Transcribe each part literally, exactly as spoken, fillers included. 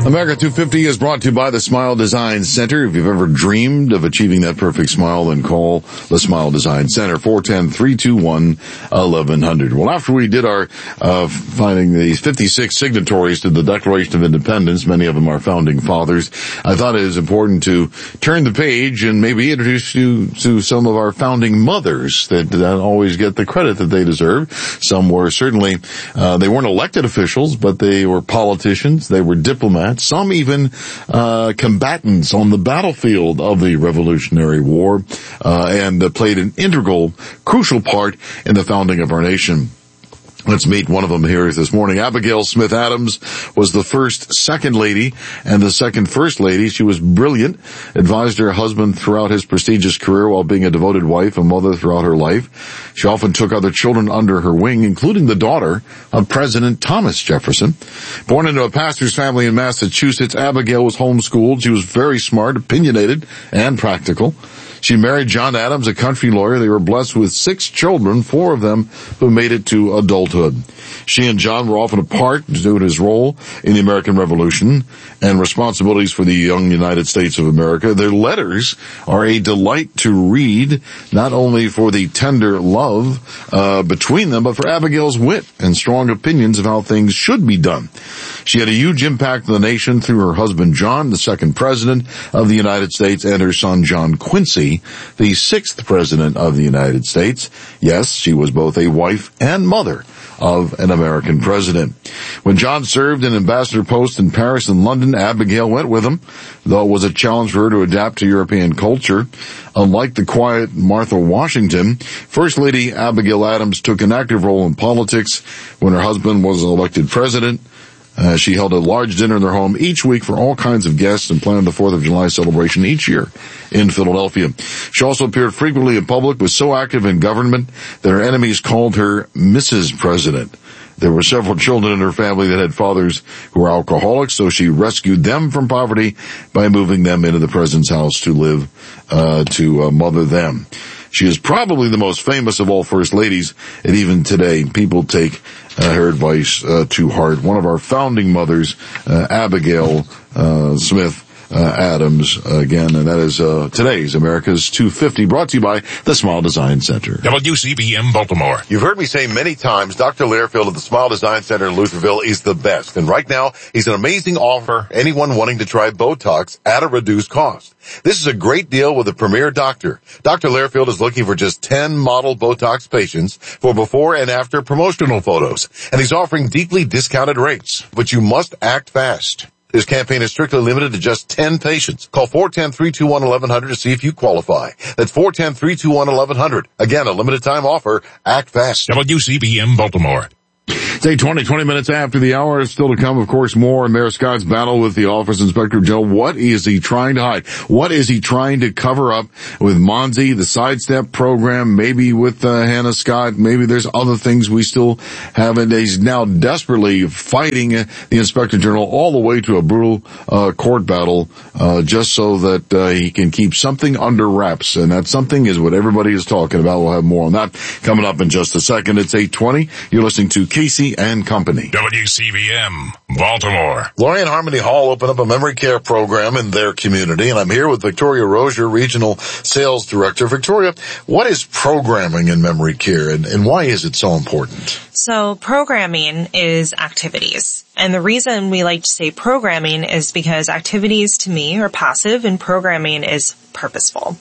America two fifty is brought to you by the Smile Design Center. If you've ever dreamed of achieving that perfect smile, then call the Smile Design Center, four one zero, three two one, one one zero zero. Well, after we did our uh finding the fifty-six signatories to the Declaration of Independence, many of them are founding fathers, I thought it was important to turn the page and maybe introduce you to some of our founding mothers that don't always get the credit that they deserve. Some were certainly, uh they weren't elected officials, but they were politicians, they were diplomats, some even uh combatants on the battlefield of the Revolutionary War, uh and uh, played an integral, crucial part in the founding of our nation. Let's meet one of them here this morning. Abigail Smith Adams was the first second lady and the second first lady. She was brilliant, advised her husband throughout his prestigious career while being a devoted wife and mother throughout her life. She often took other children under her wing, including the daughter of President Thomas Jefferson. Born into a pastor's family in Massachusetts, Abigail was homeschooled. She was very smart, opinionated, and practical. She married John Adams, a country lawyer. They were blessed with six children, four of them who made it to adulthood. She and John were often apart due to his role in the American Revolution and responsibilities for the young United States of America. Their letters are a delight to read, not only for the tender love uh, between them, but for Abigail's wit and strong opinions of how things should be done. She had a huge impact on the nation through her husband John, the second president of the United States, and her son John Quincy, the sixth president of the United States. Yes, she was both a wife and mother of an American president. When John served in ambassador posts in Paris and London, Abigail went with him, though it was a challenge for her to adapt to European culture. Unlike the quiet Martha Washington, First Lady Abigail Adams took an active role in politics when her husband was elected president. Uh, she held a large dinner in their home each week for all kinds of guests and planned the fourth of July celebration each year in Philadelphia. She also appeared frequently in public, was so active in government that her enemies called her Missus President. There were several children in her family that had fathers who were alcoholics, so she rescued them from poverty by moving them into the president's house to live, uh, to uh, mother them. She is probably the most famous of all first ladies, and even today, people take uh, her advice uh, to heart. One of our founding mothers, uh, Abigail uh, Smith uh, Adams, uh, again, and that is uh, today's America's two fifty, brought to you by the Smile Design Center. W C B M Baltimore. You've heard me say many times, Doctor Learfield of the Smile Design Center in Lutherville is the best. And right now, he's an amazing offer for anyone wanting to try Botox at a reduced cost. This is a great deal with a premier doctor. Doctor Learfield is looking for just ten model Botox patients for before and after promotional photos. And he's offering deeply discounted rates. But you must act fast. This campaign is strictly limited to just ten patients. Call four one zero, three two one, one one zero zero to see if you qualify. That's four one zero, three two one, one one zero zero. Again, a limited time offer. Act fast. W C B M Baltimore. It's eight twenty, twenty minutes after the hour. Still to come, of course, more on Mayor Scott's battle with the Office of Inspector General. What is he trying to hide? What is he trying to cover up with Monzi, the sidestep program, maybe with uh, Hannah Scott? Maybe there's other things we still haven't. He's now desperately fighting uh, the Inspector General all the way to a brutal uh, court battle uh, just so that uh, he can keep something under wraps. And that something is what everybody is talking about. We'll have more on that coming up in just a second. It's eight twenty. You're listening to Casey and Company. W C B M, Baltimore. Lorraine Harmony Hall opened up a memory care program in their community, and I'm here with Victoria Rozier, Regional Sales Director. Victoria, what is programming in memory care, and, and why is it so important? So programming is activities. And the reason we like to say programming is because activities to me are passive and programming is purposeful.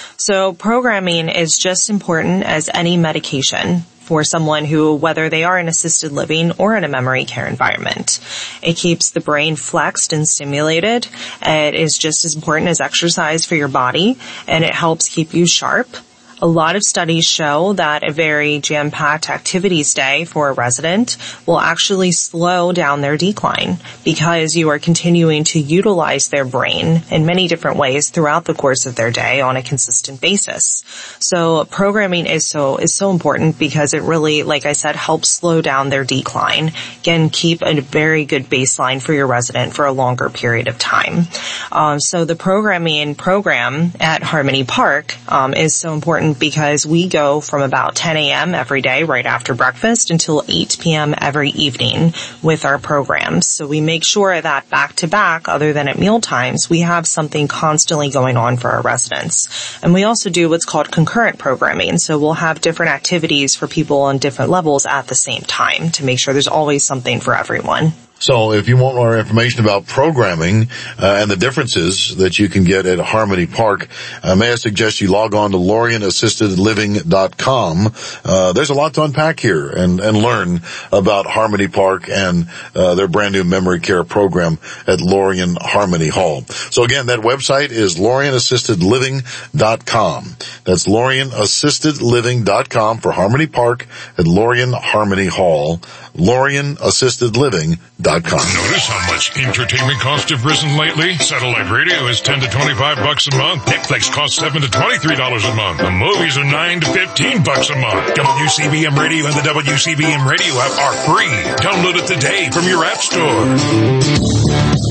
So programming is just important as any medication for someone who, whether they are in assisted living or in a memory care environment. It keeps the brain flexed and stimulated. It is just as important as exercise for your body, and it helps keep you sharp. A lot of studies show that a very jam-packed activities day for a resident will actually slow down their decline because you are continuing to utilize their brain in many different ways throughout the course of their day on a consistent basis. So programming is so is so important because it really, like I said, helps slow down their decline. Again, keep a very good baseline for your resident for a longer period of time. Um, so the programming program at Harmony Park um, is so important important because we go from about ten a.m. every day right after breakfast until eight p.m. every evening with our programs. So we make sure that back to back, other than at meal times, we have something constantly going on for our residents. And we also do what's called concurrent programming. So we'll have different activities for people on different levels at the same time to make sure there's always something for everyone. So if you want more information about programming uh, and the differences that you can get at Harmony Park, uh, may I suggest you log on to Lorien Assisted Living dot com. Uh, there's a lot to unpack here and, and learn about Harmony Park and uh, their brand new memory care program at Lorien Harmony Hall. So again, that website is Lorien Assisted Living dot com. That's Lorien Assisted Living dot com for Harmony Park at Lorien Harmony Hall. Lorien Assisted Living dot com. Notice how much entertainment costs have risen lately? Satellite radio is ten to twenty-five bucks a month. Netflix costs seven to twenty-three dollars a month. The movies are nine to fifteen bucks a month. W C B M Radio and the W C B M Radio app are free. Download it today from your app store.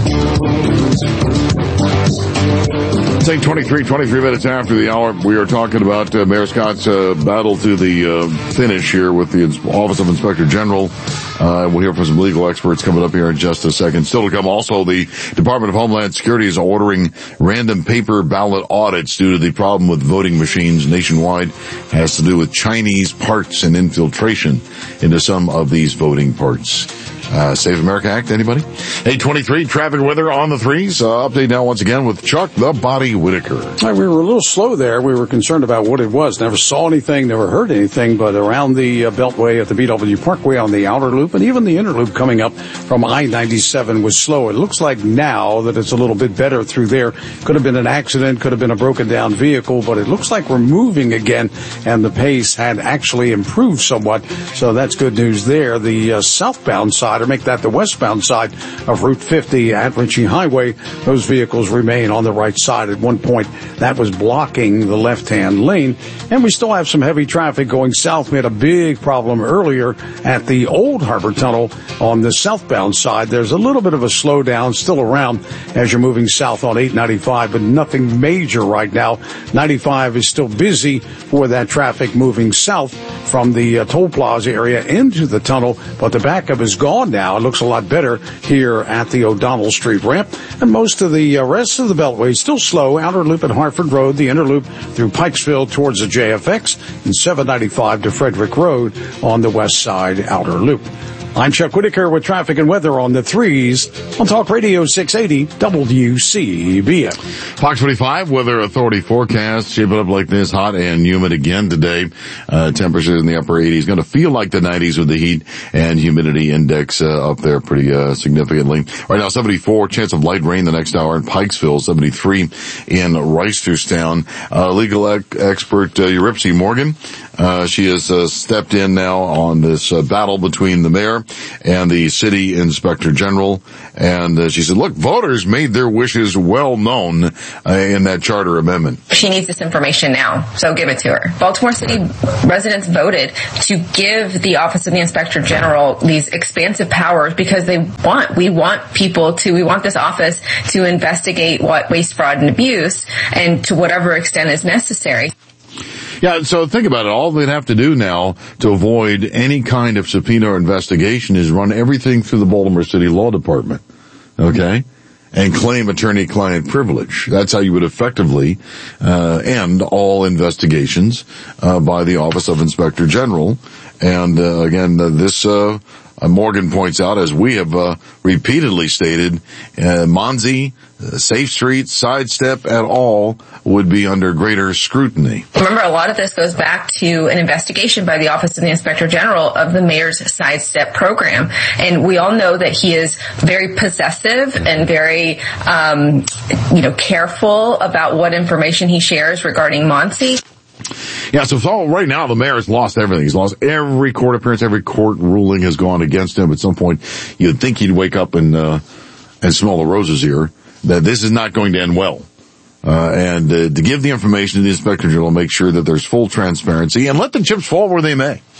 Saying twenty-three, twenty-three minutes after the hour, we are talking about uh, Mayor Scott's uh, battle to the uh, finish here with the Office of Inspector General. Uh, we'll hear from some legal experts coming up here in just a second. Still to come, also, the Department of Homeland Security is ordering random paper ballot audits due to the problem with voting machines nationwide. It has to do with Chinese parts and infiltration into some of these voting parts. Uh, Save America Act, anybody? eight twenty-three, traffic weather on the threes. Uh, update now once again with Chuck the Body Whitaker. Right, we were a little slow there. We were concerned about what it was. Never saw anything, never heard anything, but around the uh, Beltway at the B W Parkway on the outer loop and even the inner loop coming up from I ninety-seven was slow. It looks like now that it's a little bit better through there. Could have been an accident, could have been a broken down vehicle, but it looks like we're moving again and the pace had actually improved somewhat. So that's good news there. The uh, southbound side, or make that the westbound side of Route fifty at Ritchie Highway, those vehicles remain on the right side. At one point, that was blocking the left-hand lane. And we still have some heavy traffic going south. We had a big problem earlier at the Old Harbor Tunnel on the southbound side. There's a little bit of a slowdown still around as you're moving south on eight ninety-five, but nothing major right now. ninety-five is still busy for that traffic moving south from the uh, toll plaza area into the tunnel, but the backup is gone now. It looks a lot better here at the O'Donnell Street ramp. And most of the uh, rest of the Beltway is still slow. Outer loop at Hartford Road, the inner loop through Pikesville towards the J F X, and seven ninety-five to Frederick Road on the west side outer loop. I'm Chuck Whitaker with traffic and weather on the threes on Talk Radio six eighty W C B M. Fox twenty-five Weather Authority forecast shaping up like this, hot and humid again today. Uh, temperatures in the upper eighties. Going to feel like the nineties with the heat and humidity index uh, up there pretty uh, significantly. Right now, seventy-four, chance of light rain the next hour in Pikesville, seventy-three in Reisterstown. Uh, legal ec- expert uh, Eurypsy Morgan. Uh, she has uh, stepped in now on this uh, battle between the mayor and the city inspector general. And uh, she said, look, voters made their wishes well known uh, in that charter amendment. She needs this information now, so give it to her. Baltimore City residents voted to give the Office of the Inspector General these expansive powers because they want, we want people to, we want this office to investigate what waste, fraud, and abuse, and to whatever extent is necessary. Yeah, so think about it. All they'd have to do now to avoid any kind of subpoena or investigation is run everything through the Baltimore City Law Department, okay, and claim attorney-client privilege. That's how you would effectively uh end all investigations uh by the Office of Inspector General. And uh, again, uh, this uh Uh, Morgan points out, as we have uh, repeatedly stated, uh, Monzi, uh, Safe Street, Sidestep at all would be under greater scrutiny. Remember, a lot of this goes back to an investigation by the Office of the Inspector General of the mayor's Sidestep program. And we all know that he is very possessive and very, um, you know, careful about what information he shares regarding Monzi. Yeah, so, so right now the mayor has lost everything. He's lost every court appearance, every court ruling has gone against him. At some point, you'd think he'd wake up and uh, and smell the roses here, that this is not going to end well. Uh, and uh, to give the information to the Inspector General, make sure that there's full transparency, and let the chips fall where they may.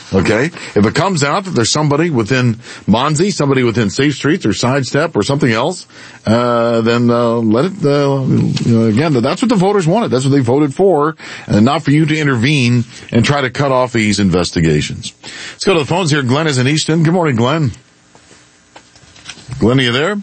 Okay? If it comes out that there's somebody within Monzi, somebody within Safe Streets or Sidestep or something else, uh, then, uh, let it, uh, you know, again, that's what the voters wanted. That's what they voted for, and not for you to intervene and try to cut off these investigations. Let's go to the phones here. Glenn is in Easton. Good morning, Glenn. Glenn, are you there?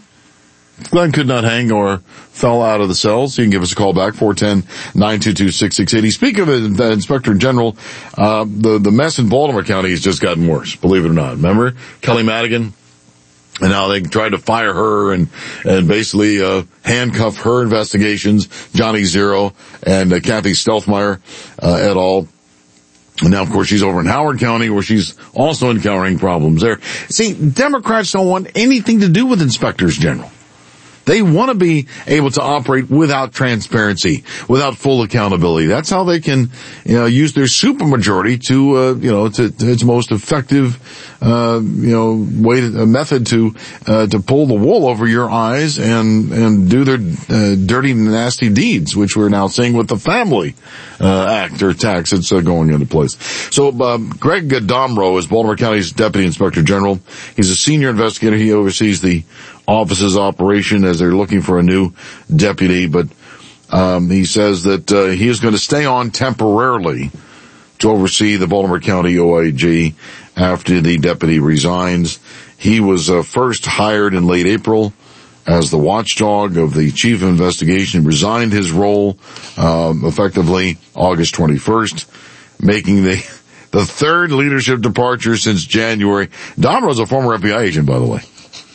Glenn could not hang or fell out of the cells. You can give us a call back, four one zero, nine two two, six six eight zero. Speaking of the Inspector General, uh, the, the mess in Baltimore County has just gotten worse, believe it or not. Remember Kelly Madigan? And now they tried to fire her and, and basically, uh, handcuff her investigations, Johnny Zero and uh, Kathy Stelthmeyer, uh, et al. And now, of course, she's over in Howard County where she's also encountering problems there. See, Democrats don't want anything to do with inspectors general. They want to be able to operate without transparency, without full accountability. That's how they can, you know, use their supermajority to, uh, you know, to, to its most effective, uh, you know, way, to, uh, method to, uh, to pull the wool over your eyes and, and do their, uh, dirty, nasty deeds, which we're now seeing with the Family, uh, Act or tax that's uh, going into place. So, uh, Greg Domro is Baltimore County's Deputy Inspector General. He's a senior investigator. He oversees the office's operation as they're looking for a new deputy, but um, he says that uh, he is going to stay on temporarily to oversee the Baltimore County O I G after the deputy resigns. He was uh, first hired in late April as the watchdog of the chief of investigation. He resigned his role um, effectively August twenty-first, making the the third leadership departure since January. Domro is a former F B I agent, by the way,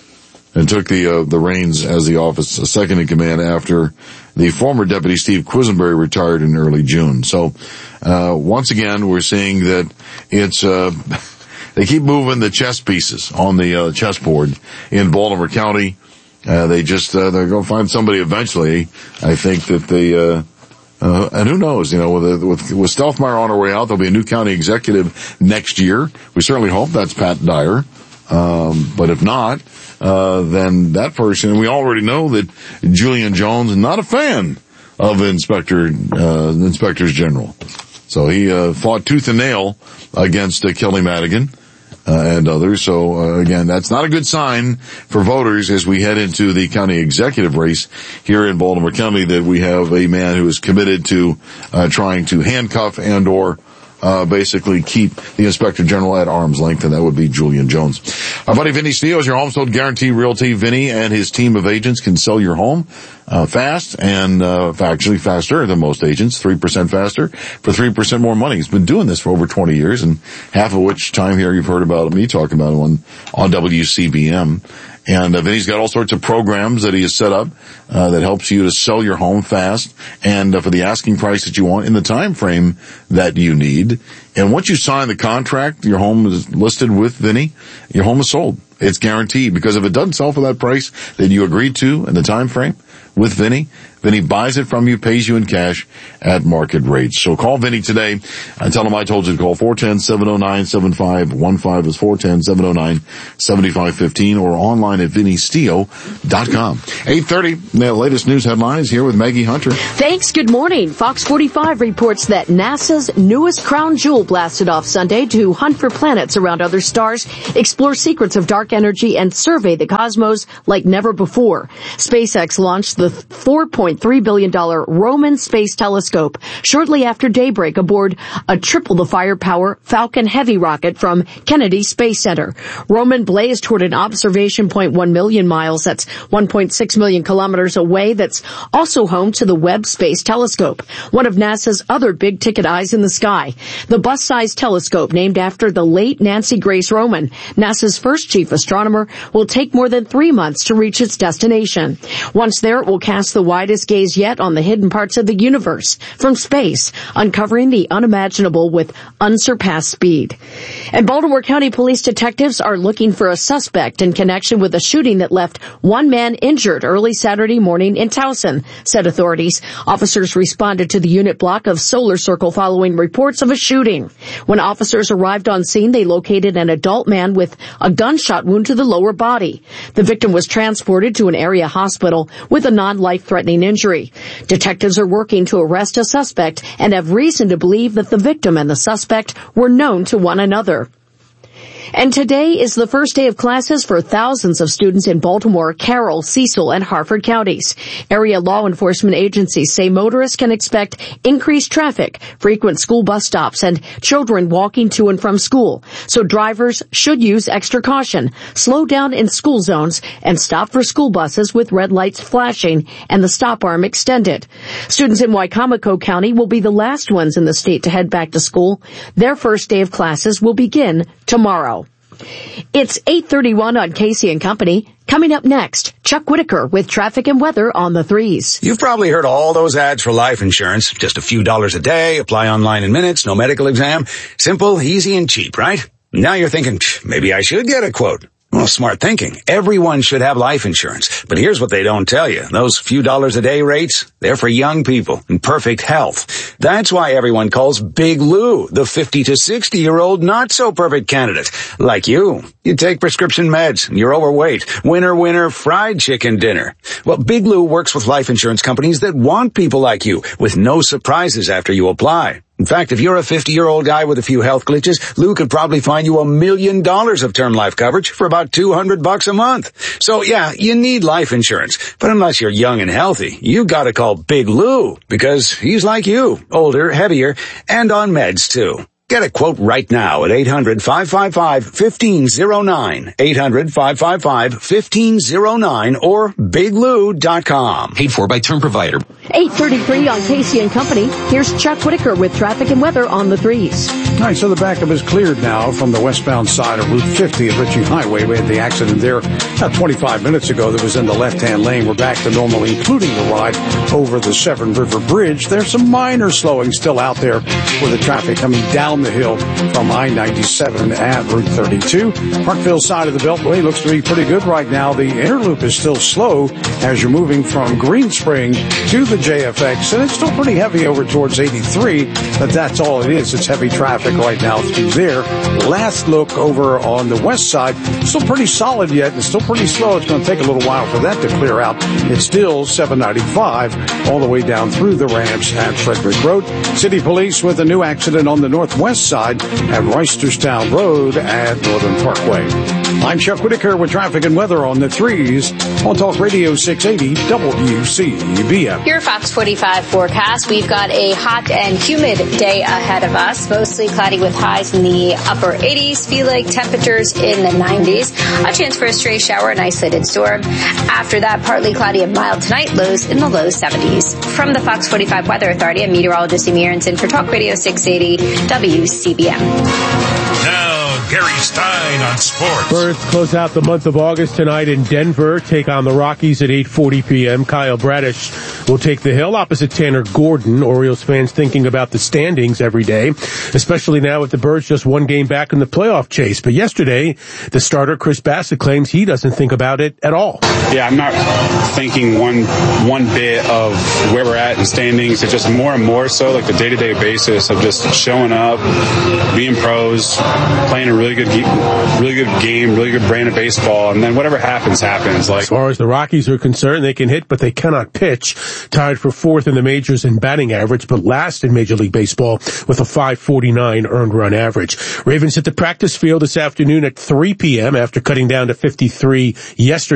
and took the uh, the reins as the office uh, second in command after the former deputy Steve Quisenberry retired in early June. So uh once again, we're seeing that it's uh they keep moving the chess pieces on the uh, chessboard in Baltimore County. Uh, they just uh, they're going to find somebody eventually. I think that they uh, uh and who knows, you know, with with with Stelthmeyer on her way out, there'll be a new county executive next year. We certainly hope that's Pat Dyer. Um, but if not, uh, then that person, we already know that Julian Jones is not a fan of Inspector, uh, Inspectors General. So he, uh, fought tooth and nail against uh, Kelly Madigan, uh, and others. So, uh, again, that's not a good sign for voters as we head into the county executive race here in Baltimore County, that we have a man who is committed to, uh, trying to handcuff and or Uh, basically keep the Inspector General at arm's length, and that would be Julian Jones. Our buddy Vinny Steele is your home sold guarantee realty. Vinny and his team of agents can sell your home, uh, fast and, uh, actually faster than most agents, three percent faster for three percent more money. He's been doing this for over twenty years, and half of which time here you've heard about me talking about it on, on W C B M. And uh, Vinny's got all sorts of programs that he has set up uh, that helps you to sell your home fast and uh, for the asking price that you want in the time frame that you need. And once you sign the contract, your home is listed with Vinny, your home is sold. It's guaranteed, because if it doesn't sell for that price that you agreed to in the time frame with Vinny, Vinny buys it from you, pays you in cash at market rates. So call Vinny today and tell him I told you to call. four one zero, seven oh nine, seven five one five is four one zero, seven oh nine, seven five one five, or online at vinny steele dot com. eight thirty, the latest news headlines here with Maggie Hunter. Thanks. Good morning. Fox forty-five reports that NASA's newest crown jewel blasted off Sunday to hunt for planets around other stars, explore secrets of dark energy, and survey the cosmos like never before. SpaceX launched the four point three billion dollars Roman Space Telescope shortly after daybreak aboard a triple the firepower Falcon Heavy rocket from Kennedy Space Center. Roman blazed toward an observation point one million miles, that's one point six million kilometers away, that's also home to the Webb Space Telescope, one of NASA's other big-ticket eyes in the sky. The bus-sized telescope, named after the late Nancy Grace Roman, NASA's first chief astronomer, will take more than three months to reach its destination. Once there, it will cast the widest gaze yet on the hidden parts of the universe from space, uncovering the unimaginable with unsurpassed speed. And Baltimore County police detectives are looking for a suspect in connection with a shooting that left one man injured early Saturday morning in Towson, said authorities. Officers responded to the unit block of Solar Circle following reports of a shooting. When officers arrived on scene, they located an adult man with a gunshot wound to the lower body. The victim was transported to an area hospital with a non-life-threatening injury. Detectives are working to arrest a suspect and have reason to believe that the victim and the suspect were known to one another. And today is the first day of classes for thousands of students in Baltimore, Carroll, Cecil, and Harford counties. Area law enforcement agencies say motorists can expect increased traffic, frequent school bus stops, and children walking to and from school. So drivers should use extra caution, slow down in school zones, and stop for school buses with red lights flashing and the stop arm extended. Students in Wicomico County will be the last ones in the state to head back to school. Their first day of classes will begin tomorrow. It's eight thirty-one on Casey and Company. Coming up next, Chuck Whitaker with traffic and weather on the threes. You've probably heard all those ads for life insurance. Just a few dollars a day, apply online in minutes, no medical exam. Simple, easy, and cheap, right? Now you're thinking, maybe I should get a quote. Well, smart thinking. Everyone should have life insurance. But here's what they don't tell you. Those few dollars a day rates, they're for young people in perfect health. That's why everyone calls Big Lou the fifty to sixty year old not so perfect candidate. Like you. You take prescription meds, and you're overweight. Winner, winner, fried chicken dinner. Well, Big Lou works with life insurance companies that want people like you, with no surprises after you apply. In fact, if you're a fifty-year-old guy with a few health glitches, Lou could probably find you a million dollars of term life coverage for about two hundred bucks a month. So yeah, you need life insurance. But unless you're young and healthy, you gotta call Big Lou, because he's like you, older, heavier, and on meds too. Get a quote right now at eight hundred, five five five, one five zero nine, eight hundred, five five five, one five zero nine, or big lou dot com. Paid for by term provider. eight thirty-three on Casey and Company. Here's Chuck Whitaker with traffic and weather on the threes. All right, so the backup is cleared now from the westbound side of Route fifty at Ritchie Highway. We had the accident there about twenty-five minutes ago that was in the left-hand lane. We're back to normal, including the ride over the Severn River Bridge. There's some minor slowing still out there with the traffic coming down the hill from I ninety-seven at Route thirty-two. Parkville side of the Beltway looks to be pretty good right now. The inner loop is still slow as you're moving from Green Spring to the J F X, and it's still pretty heavy over towards eighty-three, but that's all it is. It's heavy traffic right now through there. Last look over on the west side, still pretty solid yet, and still pretty slow. It's going to take a little while for that to clear out. It's still seven ninety-five all the way down through the ramps at Frederick Road. City Police with a new accident on the northwest side at Reisterstown Road at Northern Parkway. I'm Chuck Whitaker with traffic and weather on the threes on Talk Radio six eighty W C B M. Your Fox forty-five forecast. We've got a hot and humid day ahead of us. Mostly cloudy with highs in the upper eighties. Feel like temperatures in the nineties. A chance for a stray shower and isolated storm. After that, partly cloudy and mild tonight. Lows in the low seventies. From the Fox forty-five Weather Authority, I'm meteorologist Amy Aronson for Talk Radio six eighty W C B M. Now, Gary Stein on sports. Birds close out the month of August tonight in Denver. Take on the Rockies at eight forty p.m. Kyle Bradish will take the hill opposite Tanner Gordon. Orioles fans thinking about the standings every day, especially now with the Birds just one game back in the playoff chase. But yesterday, the starter Chris Bassett claims he doesn't think about it at all. Yeah, I'm not thinking one one bit of where we're at in standings. It's just more and more so like the day-to-day basis of just showing up, being pros, playing a really good, really good game, really good brand of baseball, and then whatever happens, happens. Like as far as the Rockies are concerned, they can hit, but they cannot pitch. Tied for fourth in the majors in batting average, but last in Major League Baseball with a five forty-nine earned run average. Ravens hit the practice field this afternoon at three p.m. after cutting down to fifty-three yesterday.